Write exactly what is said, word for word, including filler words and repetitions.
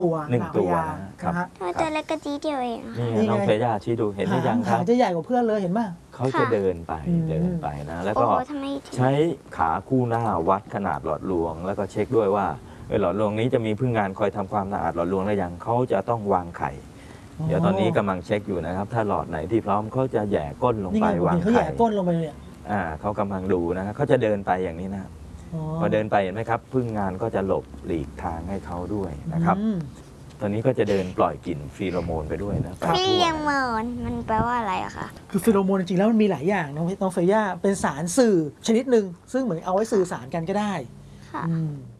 ตัวหนึ่งตัวาครับนะฮะทำไมตัวเล็กกระจีเดียวเองอะนี่นี่ไงน้องเฟย่าชี้ดูเห็นหรือยังคหารับงจะใหญ่กว่าเพื่อนเลยเห็นไหมเขาจะเดินไปอืมเดินไปนะแล้วโอ้ก็ทำไมถึงใช้ขาคู่หน้าวัดขนาดหลอดลวง แล้วก็เช็คด้วยว่าเออหลอดลวงนี้จะมีพึ่งงานคอยทำความสะอาดหลอดลวงหรือยังเขาจะต้องวางไข่ เดี๋ยวตอนนี้กำลังเช็คอยู่นะครับ ถ้าหลอดไหนที่พร้อมเขาจะแหย่ก้นลงนี่ไปไงผมวางเห็นเขาแหไข่ย่ก้นลงไปเลยเนี่ยอ่าเขากำลังดูนะครับเขาจะเดินไปอย่างนี้นะพอเดินไปเห็นไหมครับพึ่งงานก็จะหลบหลีกทางให้เขาด้วยนะครับอืมตอนนี้ก็จะเดินปล่อยกลิ่นฟีโรโมนไปด้วยนะไปพี่ทั่วเลี้ยงนะเมินมันแปลว่าอะไรอะคะคือฟีโรโมนจริงๆแล้วมันมีหลายอย่างน้องน้องเฟย่าเป็นสารสื่อชนิดหนึ่งซึ่งเหมือนเอาไว้สื่อสารกันก็ได้ค่ะอืม